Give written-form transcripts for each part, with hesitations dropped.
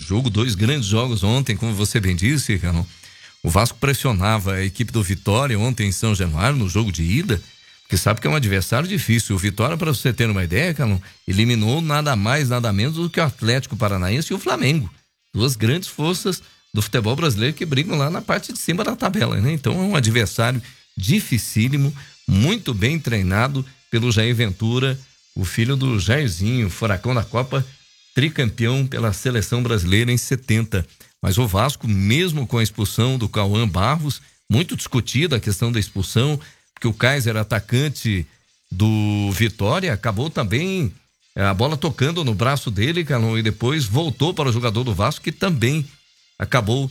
jogo, 2 grandes jogos ontem, como você bem disse, Carlão. O Vasco pressionava a equipe do Vitória ontem em São Januário, no jogo de ida, porque sabe que é um adversário difícil. O Vitória, para você ter uma ideia, Carlão, eliminou nada mais, nada menos do que o Atlético Paranaense e o Flamengo. 2 grandes forças do futebol brasileiro que brigam lá na parte de cima da tabela, né? Então é um adversário dificílimo, muito bem treinado pelo Jair Ventura, o filho do Jairzinho, furacão da Copa, tricampeão pela seleção brasileira em 70. Mas o Vasco, mesmo com a expulsão do Cauã Barros, muito discutida a questão da expulsão, porque o Kaiser, atacante do Vitória, acabou também a bola tocando no braço dele, Carlão, e depois voltou para o jogador do Vasco, que também acabou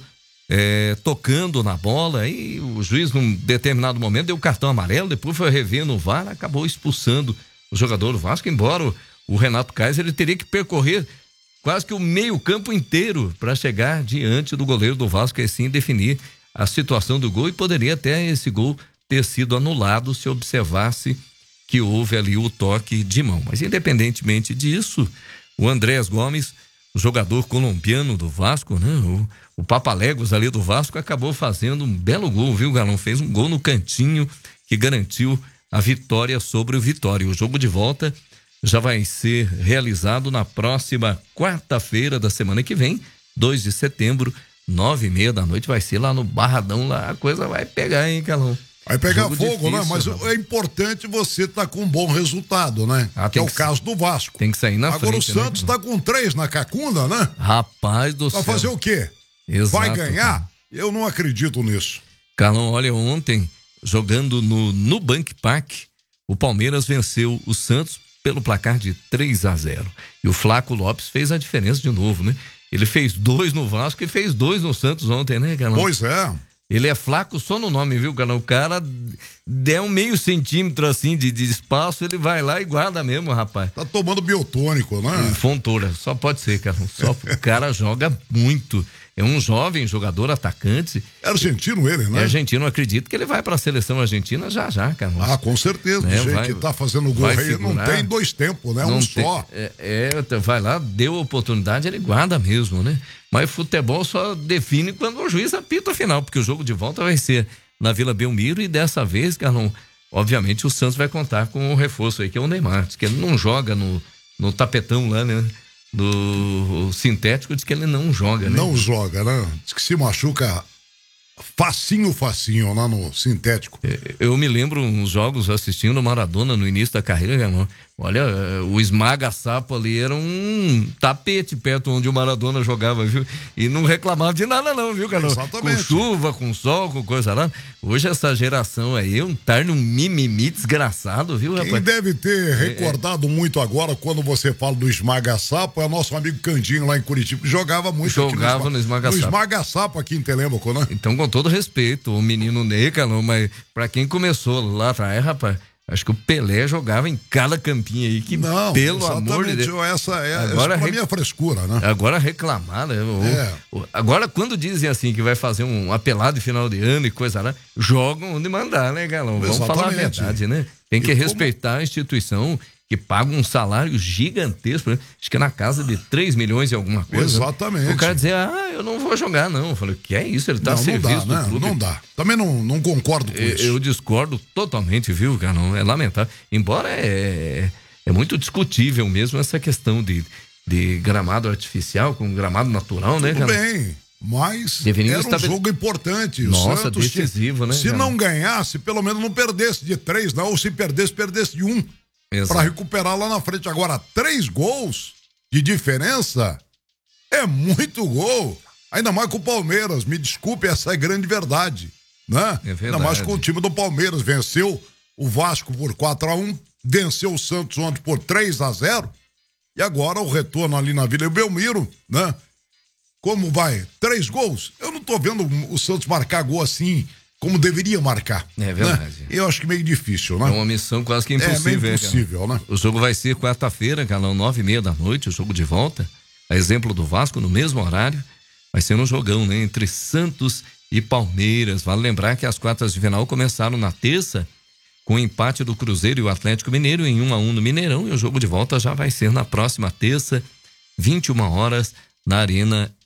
tocando na bola, e o juiz num determinado momento deu cartão amarelo, depois foi rever no VAR, acabou expulsando o jogador do Vasco, embora o Renato Kaiser ele teria que percorrer quase que o meio campo inteiro para chegar diante do goleiro do Vasco e assim definir a situação do gol, e poderia até esse gol ter sido anulado se observasse que houve ali o toque de mão. Mas independentemente disso, o Andrés Gomes, o jogador colombiano do Vasco, né? O Papaléguas ali do Vasco acabou fazendo um belo gol, viu, Galão? Fez um gol no cantinho que garantiu a vitória sobre o Vitória. O jogo de volta já vai ser realizado na próxima quarta-feira da semana que vem, 2 de setembro, 9h30 da noite, vai ser lá no Barradão, lá a coisa vai pegar, hein, Galão? Vai pegar jogo fogo, difícil, né? Mas é importante você estar com um bom resultado, né? Que é o caso do Vasco. Tem que sair na frente. Agora o Santos tá com 3 na cacunda, né? Rapaz do céu. Vai fazer o quê? Exato, vai ganhar? cara. Eu não acredito nisso. Carlão, olha, ontem, jogando no Nubank Park, o Palmeiras venceu o Santos pelo placar de 3-0. E o Flaco Lopes fez a diferença de novo, né? Ele fez 2 no Vasco e fez 2 no Santos ontem, né, Carlão? Pois é. Ele é flaco só no nome, viu, Carlão? O cara der um meio centímetro assim de espaço, ele vai lá e guarda mesmo, rapaz. Tá tomando biotônico, né? Fontoura, só pode ser, Carlão. Só o cara joga muito. É um jovem jogador atacante. É argentino ele, né? É argentino, acredito que ele vai para a seleção argentina já, Carlão. Ah, com certeza. Do jeito que tá fazendo gol aí, não tem 2 tempos, né? Um só. Vai lá, deu oportunidade, ele guarda mesmo, né? Mas futebol só define quando o juiz apita a final, porque o jogo de volta vai ser na Vila Belmiro e dessa vez, Carlão, obviamente o Santos vai contar com um reforço aí, que é o Neymar, diz que ele não joga no tapetão lá, né? Do sintético, diz que ele não joga, né? Não joga, né? Diz que se machuca facinho lá no sintético. Eu me lembro uns jogos assistindo o Maradona no início da carreira, Carlão. Olha, o esmaga-sapo ali era um tapete perto onde o Maradona jogava, viu? E não reclamava de nada não, viu, Carlão? Exatamente. Com chuva, com sol, com coisa lá. Hoje essa geração aí tá num mimimi desgraçado, viu, rapaz? Quem deve ter recordado muito agora quando você fala do esmaga-sapo é o nosso amigo Candinho lá em Curitiba, que jogava muito jogava no esmaga-sapo. No esmaga-sapo aqui em Telêmaco, né? Então, com todo respeito, o menino Ney, Carlão, mas pra quem começou lá atrás, rapaz, acho que o Pelé jogava em cada campinho aí, que não, pelo amor de Deus. Essa pra mim é frescura, né? Agora reclamar, né? Agora, quando dizem assim que vai fazer um apelado de final de ano e coisa lá, jogam onde mandar, né, Galão? Vamos falar a verdade, né? Tem que respeitar a instituição que paga um salário gigantesco, né? Acho que é na casa de 3 milhões e alguma coisa. Exatamente. O cara dizer, eu não vou jogar, não. Eu falei, que é isso? Ele tá a serviço do clube. Não dá. Também não concordo com isso. Eu discordo totalmente, viu, cara? Não, é lamentável. Embora é muito discutível mesmo essa questão de gramado artificial com gramado natural, né, cara? Tudo bem. Mas era um jogo importante. Nossa, Santos decisivo, né? Se não ganhasse, pelo menos não perdesse de 3, não. Ou se perdesse de 1. Para recuperar lá na frente. Agora, 3 gols de diferença é muito gol. Ainda mais com o Palmeiras. Me desculpe, essa é grande verdade, né? É verdade. Ainda mais com o time do Palmeiras. Venceu o Vasco por 4-1, venceu o Santos ontem por 3-0. E agora o retorno ali na Vila Belmiro, né? Como vai? 3 gols? Eu não tô vendo o Santos marcar gol assim como deveria marcar. É verdade. Né? Eu acho que meio difícil, né? É uma missão quase que impossível. É meio impossível, né? O jogo vai ser quarta-feira, Carlão, 9h30 da noite, o jogo de volta. A exemplo do Vasco, no mesmo horário. Vai ser um jogão, né? Entre Santos e Palmeiras. Vale lembrar que as quartas de final começaram na terça, com o empate do Cruzeiro e o Atlético Mineiro em 1-1 no Mineirão. E o jogo de volta já vai ser na próxima terça, 21 horas, na Arena